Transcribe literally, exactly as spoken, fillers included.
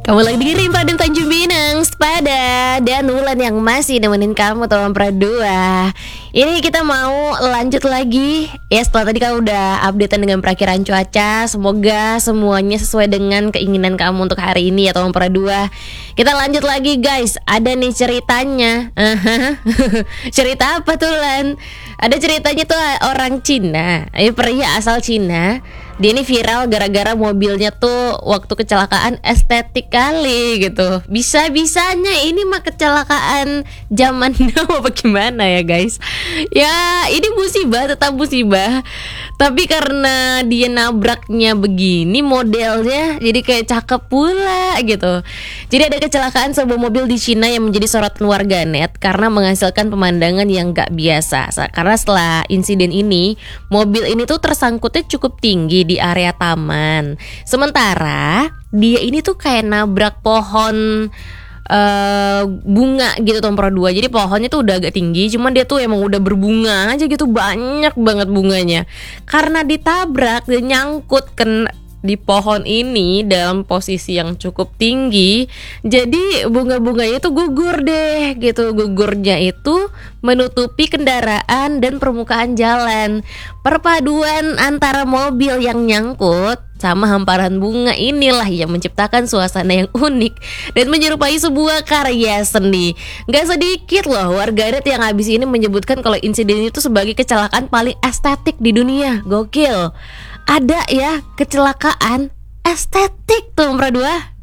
Kamu lagi dengerin Pradem Tanjung Pinang, Sepada dan Wulan yang masih nemenin kamu teman Pradua. Ini kita mau lanjut lagi. Ya setelah tadi kamu udah updatean dengan perakiraan cuaca. Semoga semuanya sesuai dengan keinginan kamu untuk hari ini ya teman Pradua. Kita lanjut lagi guys. Ada nih ceritanya. Cerita apa tuh Lan? Ada ceritanya tuh orang Cina, eh, pria asal Cina. Dia ini viral gara-gara mobilnya tuh waktu kecelakaan estetik kali gitu. Bisa-bisanya ini mah kecelakaan zaman now apa gimana ya guys. Ya ini musibah, tetap musibah. Tapi karena dia nabraknya begini modelnya, jadi kayak cakep pula gitu. Jadi ada kecelakaan sebuah mobil di Cina yang menjadi sorotan warganet karena menghasilkan pemandangan yang gak biasa. Karena setelah insiden ini, mobil ini tuh tersangkutnya cukup tinggi di area taman. Sementara dia ini tuh kayak nabrak pohon Uh, bunga gitu Tompro dua. Jadi pohonnya tuh udah agak tinggi, cuman dia tuh emang udah berbunga aja gitu, banyak banget bunganya. Karena ditabrak dan nyangkut kena di pohon ini dalam posisi yang cukup tinggi, jadi bunga-bunganya itu gugur deh gitu. Gugurnya itu menutupi kendaraan dan permukaan jalan. Perpaduan antara mobil yang nyangkut sama hamparan bunga inilah yang menciptakan suasana yang unik dan menyerupai sebuah karya seni. Gak sedikit loh warganet yang habis ini menyebutkan kalau insiden itu sebagai kecelakaan paling estetik di dunia. Gokil. Ada ya kecelakaan estetik tuh Nomor dua.